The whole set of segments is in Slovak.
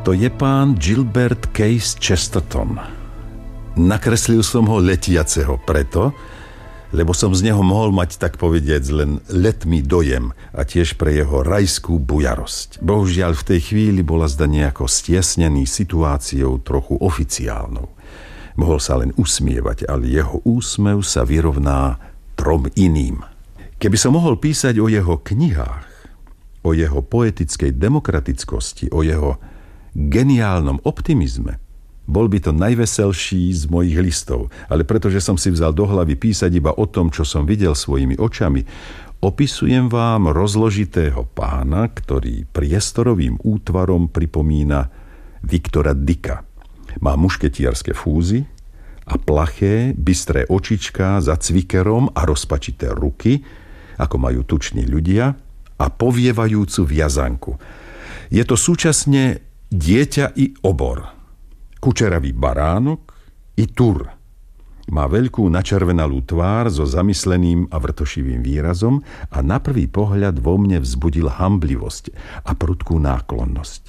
To je pán Gilbert Case Chesterton. Nakreslil som ho letiaceho preto, lebo som z neho mohol mať, tak povediac, len letmý dojem a tiež pre jeho rajskú bujarosť. Bohužiaľ v tej chvíli bola zda nejako stiesnený situáciou trochu oficiálnou. Mohol sa len usmievať, ale jeho úsmev sa vyrovná 3 iným. Keby som mohol písať o jeho knihách, o jeho poetickej demokratickosti, o jeho geniálnom optimizme, bol by to najveselší z mojich listov, ale pretože som si vzal do hlavy písať iba o tom, čo som videl svojimi očami, opisujem vám rozložitého pána, ktorý priestorovým útvarom pripomína Viktora Dicka. Má mušketierské fúzy a plaché, bystré očičká za cvikerom a rozpačité ruky, ako majú tuční ľudia, a povievajúcu viazanku. Je to súčasne dieťa i obor. Kučeravý baránok i tur. Má veľkú načervenalú tvár so zamysleným a vrtošivým výrazom a na prvý pohľad vo mne vzbudil hanblivosť a prudkú náklonnosť.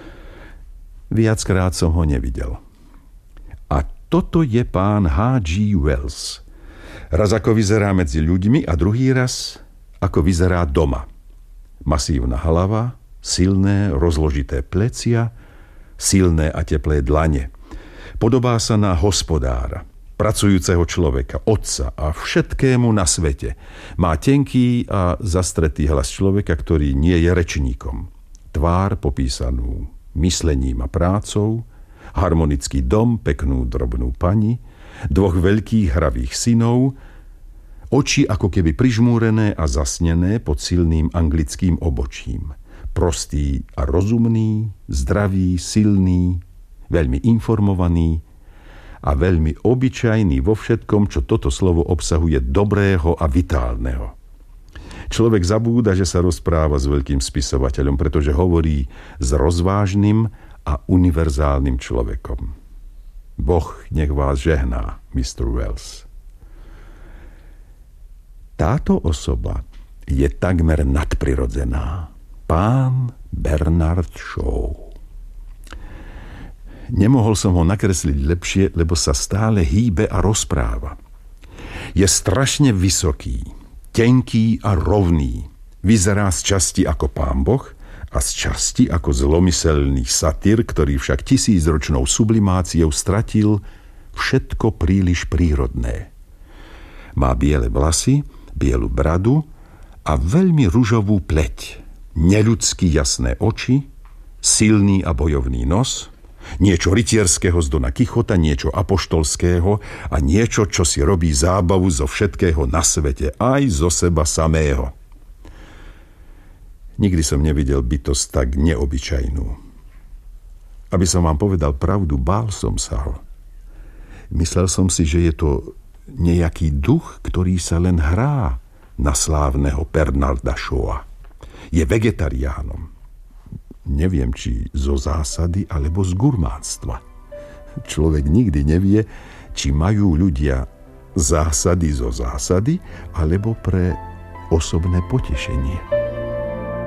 Viackrát som ho nevidel. A toto je pán H.G. Wells. Raz ako vyzerá medzi ľuďmi a druhý raz ako vyzerá doma. Masívna hlava, silné, rozložité plecia, silné a teplé dlane. Podobá sa na hospodára, pracujúceho človeka, otca a všetkému na svete. Má tenký a zastretý hlas človeka, ktorý nie je rečníkom. Tvár popísanú myslením a prácou, harmonický dom, peknú drobnú pani, 2 veľkých hravých synov, oči ako keby prižmúrené a zasnené pod silným anglickým obočím. Prostý a rozumný, zdravý, silný, veľmi informovaný a veľmi obyčajný vo všetkom, čo toto slovo obsahuje dobrého a vitálneho. Človek zabúda, že sa rozpráva s veľkým spisovateľom, pretože hovorí s rozvážnym a univerzálnym človekom. Boh nech vás žehná, Mr. Wells. Táto osoba je takmer nadprirodzená. Pán Bernard Shaw. Nemohol som ho nakresliť lepšie, lebo sa stále hýbe a rozpráva. Je strašne vysoký, tenký a rovný. Vyzerá z časti ako pán Boh a z časti ako zlomyselný satyr, ktorý však 1000-ročnou sublimáciou stratil všetko príliš prírodné. Má biele vlasy, bielu bradu a veľmi ružovú pleť. Neľudsky jasné oči, silný a bojovný nos, niečo rytierského z Dona Kichota, niečo apoštolského a niečo, čo si robí zábavu zo všetkého na svete, aj zo seba samého. Nikdy som nevidel bytosť tak neobyčajnú. Aby som vám povedal pravdu, bál som sa ho. Myslel som si, že je to nejaký duch, ktorý sa len hrá na slávneho Bernarda Shawa. Je vegetariánom. Neviem, či zo zásady, alebo z gurmánstva. Človek nikdy nevie, či majú ľudia zásady zo zásady, alebo pre osobné potešenie.